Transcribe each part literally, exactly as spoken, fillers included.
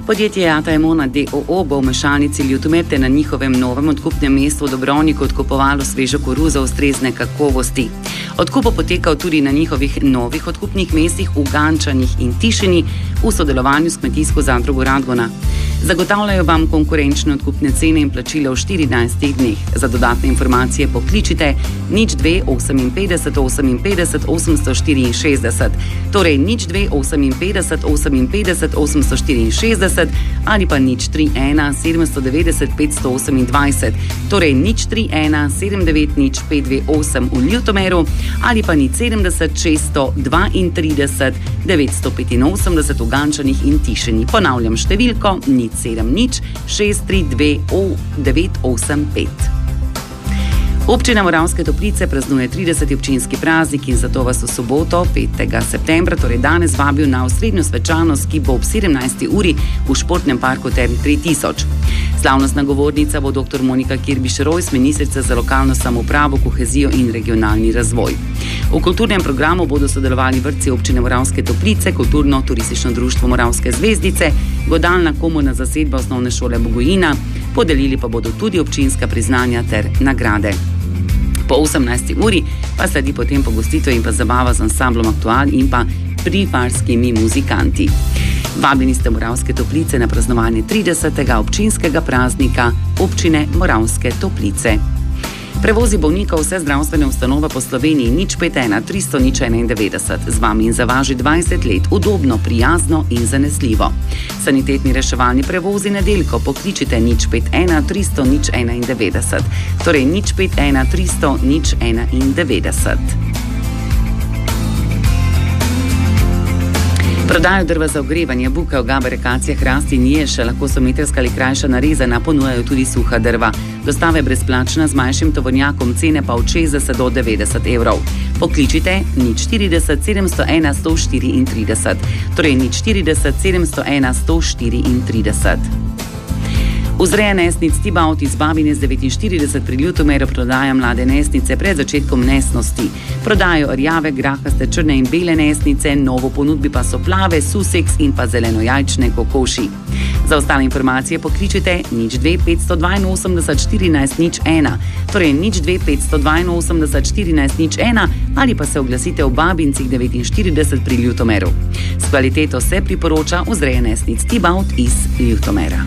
Podjetje Ata Emona d o o bo v mešalnici Ljutomerte na njihovem novem odkupnem mestu v Dobrovniku odkupovalo svežo koruzo ustrezne kakovosti. Odkup bo potekal tudi na njihovih novih odkupnih mestih v Gančanih in Tišini v sodelovanju s Kmetijsko zadrugo Radgona. Zagotavljajo vam konkurenčne odkupne cene in plačila v štirinajstih dneh. Za dodatne informacije pokličite nič dve oseminpetdeset oseminpetdeset osemsto štiriinšestdeset, torej nič dve oseminpetdeset oseminpetdeset osemsto štiriinšestdeset ali pa nič tri ena sedemsto devetdeset petsto osemindvajset, torej nič tri ena sedem devet nič pet dve osem v Ljutomeru ali pa nič sedemdeset šeststo dvaintrideset devetsto petinosemdeset v Gančanih in Tišini. Ponavljam številko nič sedem nič šest tri dve devet osem pet. Občina Moravske Toplice praznuje trideseti občinski praznik in zato vas v soboto, petega septembra, torej danes, vabijo na osrednjo svečanost, ki bo ob sedemnajsti uri v športnem parku Term tri tisoč. Slavnostna govornica bo dr. Monika Kirbiš-Rojs, ministrica za lokalno samoupravo, kohezijo in regionalni razvoj. V kulturnem programu bodo sodelovali vrtci občine Moravske Toplice, kulturno-turistično društvo Moravske zvezdice, godalna komorna zasedba osnovne šole Bogojina, podelili pa bodo tudi občinska priznanja ter nagrade. Po osemnajsti uri pa sledi potem pogostitev in pa zabava z ansamblom Aktual in pa prifarskimi muzikanti. Vabljeni ste Moravske Toplice na praznovanje tridesetega občinskega praznika občine Moravske Toplice. Prevozi bolnika vse zdravstvene ustanove po Sloveniji nič pet ena tristo nič enaindevetdeset. Z vami in za vaši dvajset let udobno, prijazno in zanesljivo. Sanitetni reševalni prevozi nedeljko pokličite nič pet ena tristo nič enaindevetdeset. Torej nič pet ena tristo nič enaindevetdeset. Prodajo drva za ogrevanje, bukev, gaber, akacije, hrasti in ješa, lahko so metrska ali krajša narezana, ponujajo tudi suha drva. Dostava je brezplačna z manjšim tovornjakom, cene pa od šestdeset do devetdeset evrov. Pokličite nič štirideset sedemsto ena sto štiriintrideset, torej nič štirideset sedemsto ena sto štiriintrideset. Vzreja nesnic Tibaut iz Babine z devetinštirideset pri Ljutomeru prodaja mlade nesnice pred začetkom nesnosti. Prodajo rjave, grahaste, črne in bele nesnice, novo ponudbi pa so plave, suseks in pa zelenojajčne kokoši. Za ostale informacije pokličite nič dve petsto dvainosemdeset štirinajst nič ena, torej nič dve petsto dvainosemdeset štirinajst nič ena ali pa se oglasite v Babincih devetinštirideset pri Ljutomeru. S kvaliteto se priporoča vzreja nesnic Tibaut iz Ljutomera.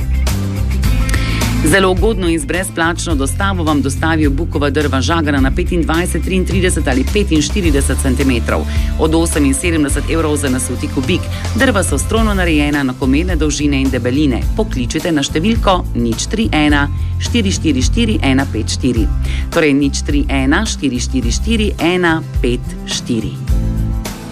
Zelo ugodno in z brezplačno dostavo vam dostavijo bukova drva žagara na petindvajset, triintrideset ali petinštirideset centimetrov, od oseminsedemdeset evrov za nasuti kubik. Drva so strojno narejena na komerne dolžine in debeline. Pokličite na številko nič tri ena štiri štiri štiri ena pet štiri, torej nič tri ena štiri štiri štiri ena pet štiri.